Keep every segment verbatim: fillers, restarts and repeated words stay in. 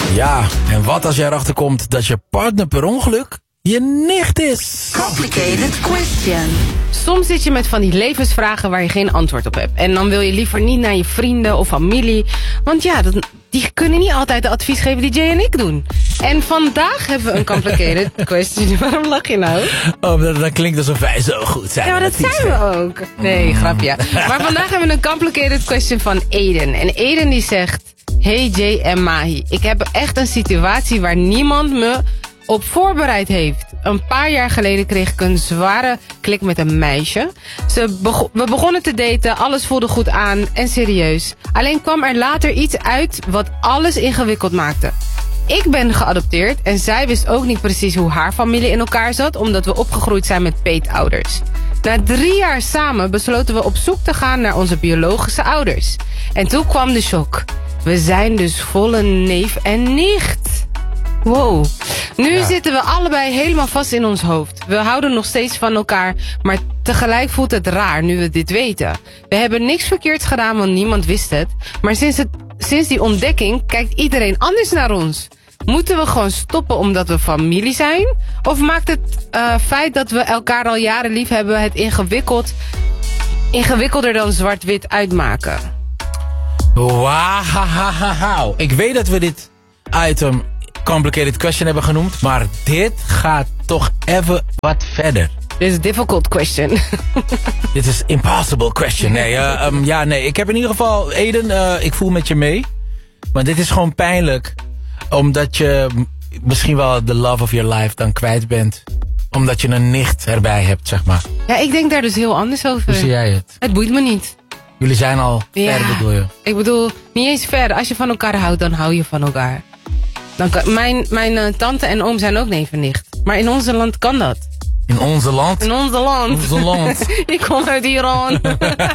Ja, en wat als je erachter komt dat je partner per ongeluk je nicht is? Complicated question. Soms zit je met van die levensvragen waar je geen antwoord op hebt. En dan wil je liever niet naar je vrienden of familie. Want ja, dat, die kunnen niet altijd de advies geven die Jay en ik doen. En vandaag hebben we een complicated question. Waarom lach je nou? Oh, dat, dat klinkt alsof wij zo goed zijn. Ja, maar dat zijn we ook. Nee, grapje. Maar vandaag hebben we een complicated question van Aiden. En Aiden die zegt... Hey Jay en Mahi, ik heb echt een situatie waar niemand me op voorbereid heeft. Een paar jaar geleden kreeg ik een zware klik met een meisje. Ze bego- we begonnen te daten, alles voelde goed aan en serieus. Alleen kwam er later iets uit wat alles ingewikkeld maakte. Ik ben geadopteerd en zij wist ook niet precies hoe haar familie in elkaar zat, omdat we opgegroeid zijn met peetouders. Na drie jaar samen besloten we op zoek te gaan naar onze biologische ouders. En toen kwam de shock. We zijn dus volle neef en nicht. Wow. Nu ja. zitten we allebei helemaal vast in ons hoofd. We houden nog steeds van elkaar, maar tegelijk voelt het raar nu we dit weten. We hebben niks verkeerds gedaan, want niemand wist het. Maar sinds, het, sinds die ontdekking kijkt iedereen anders naar ons. Moeten we gewoon stoppen omdat we familie zijn? Of maakt het uh, feit dat we elkaar al jaren lief hebben het ingewikkeld, ingewikkelder dan zwart-wit uitmaken? Wauw. Ik weet dat we dit item complicated question hebben genoemd, maar dit gaat toch even wat verder. Dit is a difficult question. Dit is impossible question. Nee, uh, um, ja, nee. Ik heb in ieder geval, Aiden, uh, ik voel met je mee. Maar dit is gewoon pijnlijk. Omdat je misschien wel the love of your life dan kwijt bent. Omdat je een nicht erbij hebt, zeg maar. Ja, ik denk daar dus heel anders over. Hoe zie jij het? Het boeit me niet. Jullie zijn al ja, ver, bedoel je? Ik bedoel, niet eens ver. Als je van elkaar houdt, dan hou je van elkaar. Dan kan, mijn mijn uh, tante en oom zijn ook neef en nicht. Maar in onze land kan dat. In onze land? In onze land. Onze land. Ik kom uit Iran. Oké,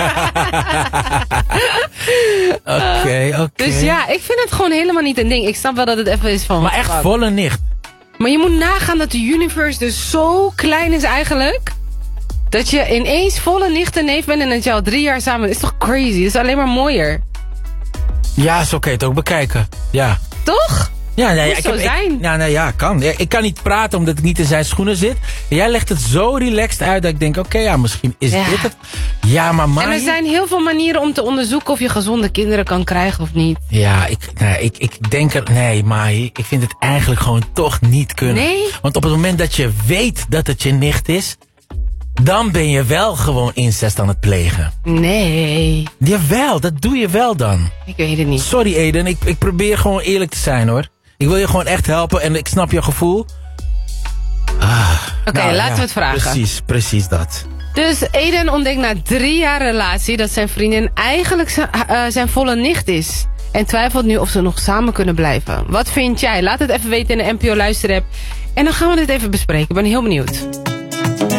oké. Okay, okay. Dus ja, ik vind het gewoon helemaal niet een ding. Ik snap wel dat het even is van... Maar echt volle nicht. Maar je moet nagaan dat de universe dus zo klein is eigenlijk... dat je ineens volle nicht en neef bent en dat je al drie jaar samen bent. Is toch crazy? Dat is alleen maar mooier. Ja, zo kan je het ook bekijken. Ja. Toch? Ja, nee, Moet ik zo heb, zijn. Ik, ja, nee, ja, kan. Ik kan niet praten omdat ik niet in zijn schoenen zit. Jij legt het zo relaxed uit dat ik denk, oké, okay, ja, misschien is ja. dit het. Ja, maar Mahi... En er zijn heel veel manieren om te onderzoeken of je gezonde kinderen kan krijgen of niet. Ja, ik, nee, ik, ik denk er... Nee, Mahi, ik vind het eigenlijk gewoon toch niet kunnen. Nee? Want op het moment dat je weet dat het je nicht is... dan ben je wel gewoon incest aan het plegen. Nee. Jawel, dat doe je wel dan. Ik weet het niet. Sorry Aiden, ik, ik probeer gewoon eerlijk te zijn hoor. Ik wil je gewoon echt helpen en ik snap je gevoel. Ah, Oké, okay, nou, laten ja, we het vragen. Precies, precies dat. Dus Aiden ontdekt na drie jaar relatie dat zijn vriendin eigenlijk zijn, uh, zijn volle nicht is. En twijfelt nu of ze nog samen kunnen blijven. Wat vind jij? Laat het even weten in de N P O Luisterapp. En dan gaan we dit even bespreken. Ik ben heel benieuwd.